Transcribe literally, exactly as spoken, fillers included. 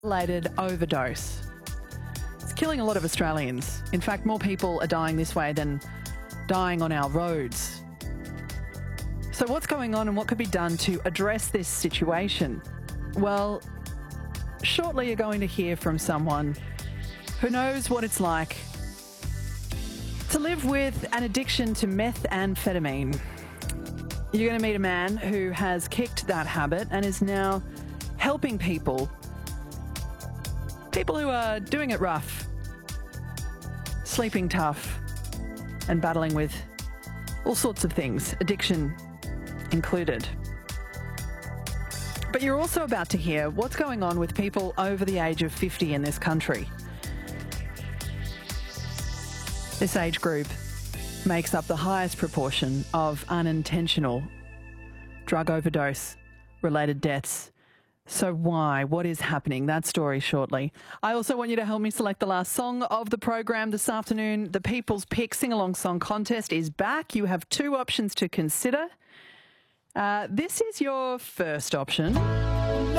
Drug-related overdose. It's killing a lot of Australians. In fact, more people are dying this way than dying on our roads. So what's going on and what could be done to address this situation? Well, shortly you're going to hear from someone who knows what it's like to live with an addiction to methamphetamine. You're going to meet a man who has kicked that habit and is now helping people, people who are doing it rough, sleeping tough and battling with all sorts of things, addiction included. But you're also about to hear what's going on with people over the age of fifty in this country. This age group makes up the highest proportion of unintentional drug overdose related deaths. So why? What is happening? That story shortly. I also want you to help me select the last song of the program this afternoon. The People's Pick Sing-Along Song Contest is back. You have two options to consider. Uh, this is your first option.